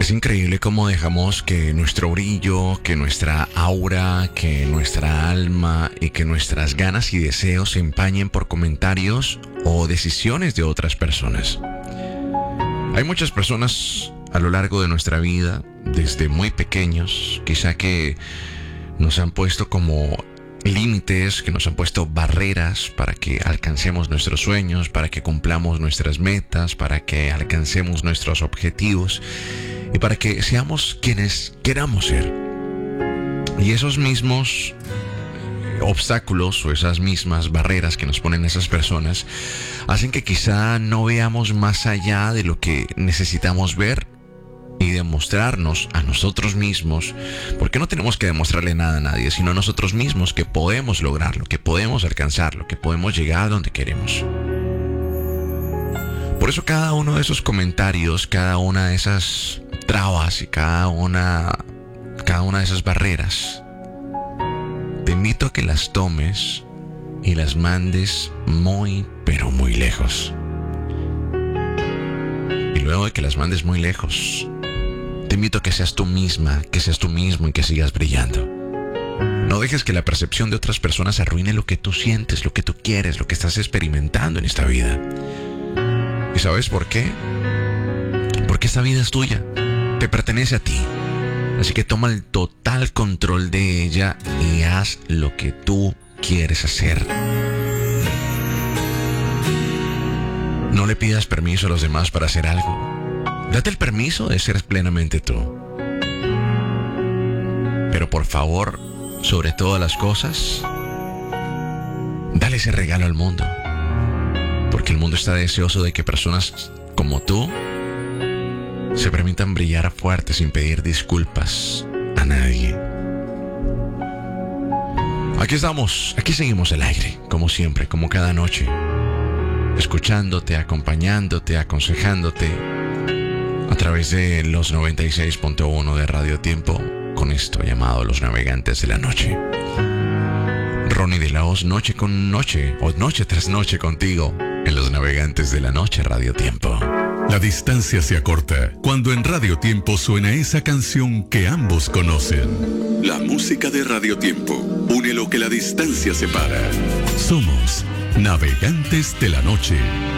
Es increíble cómo dejamos que nuestro brillo, que nuestra aura, que nuestra alma y que nuestras ganas y deseos se empañen por comentarios o decisiones de otras personas. Hay muchas personas a lo largo de nuestra vida, desde muy pequeños, quizá que nos han puesto como límites, que nos han puesto barreras para que alcancemos nuestros sueños, para que cumplamos nuestras metas, para que alcancemos nuestros objetivos y para que seamos quienes queramos ser. Y esos mismos obstáculos o esas mismas barreras que nos ponen esas personas hacen que quizá no veamos más allá de lo que necesitamos ver y demostrarnos a nosotros mismos, porque no tenemos que demostrarle nada a nadie, sino a nosotros mismos que podemos lograrlo, que podemos alcanzarlo, que podemos llegar a donde queremos. Por eso cada uno de esos comentarios, cada una de esas trabas y cada una de esas barreras, te invito a que las tomes y las mandes muy, pero muy lejos. Y luego de que las mandes muy lejos, te invito a que seas tú misma, que seas tú mismo y que sigas brillando. No dejes que la percepción de otras personas arruine lo que tú sientes, lo que tú quieres, lo que estás experimentando en esta vida. ¿Y sabes por qué? Porque esta vida es tuya, te pertenece a ti. Así que toma el total control de ella y haz lo que tú quieres hacer. No le pidas permiso a los demás para hacer algo. Date el permiso de ser plenamente tú. Pero por favor, sobre todas las cosas, dale ese regalo al mundo. Porque el mundo está deseoso de que personas como tú se permitan brillar fuerte sin pedir disculpas a nadie. Aquí estamos, aquí seguimos al aire, como siempre, como cada noche, escuchándote, acompañándote, aconsejándote a través de los 96.1 de Radio Tiempo, con esto llamado Los Navegantes de la Noche. Ronnie de la Hoz, noche con noche, o noche tras noche contigo, en Los Navegantes de la Noche, Radio Tiempo. La distancia se acorta cuando en Radio Tiempo suena esa canción que ambos conocen. La música de Radio Tiempo une lo que la distancia separa. Somos Navegantes de la Noche.